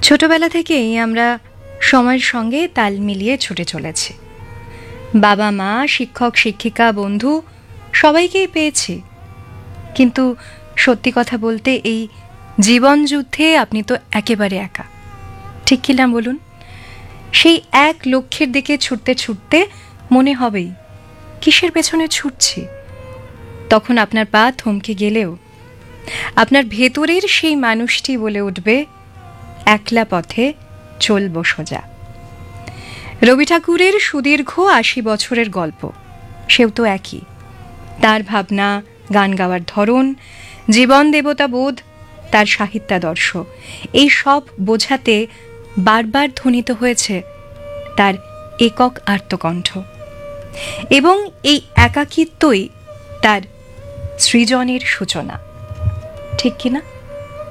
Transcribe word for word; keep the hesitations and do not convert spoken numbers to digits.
ছোটবেলা থেকেই আমরা সময়ের সঙ্গে তাল মিলিয়ে ছুটে চলেছি। বাবা মা, শিক্ষক শিক্ষিকা, বন্ধু সবাইকেই পেয়েছি। কিন্তু সত্যি কথা বলতে এই জীবন যুদ্ধে আপনি তো একেবারে একা, ঠিক কি না বলুন? সেই এক লক্ষ্যের দিকে ছুটতে ছুটতে মনে হবেই কিসের পেছনে ছুটছি। তখন আপনার পা থমকে গেলেও আপনার ভেতরের সেই মানুষটি বলে উঠবে, একলা পথে চলব সোজা। রবি ঠাকুরের সুদীর্ঘ আশি বছরের গল্প, সেও তো একই। তার ভাবনা, গান গাওয়ার ধরন, জীবন দেবতা বোধ, তার সাহিত্যাদর্শ, এই সব বোঝাতে বারবার ধ্বনিত হয়েছে তার একক আর্তকণ্ঠ। এবং এই একাকিত্বই তার সৃজনের সূচনা, ঠিক কিনা?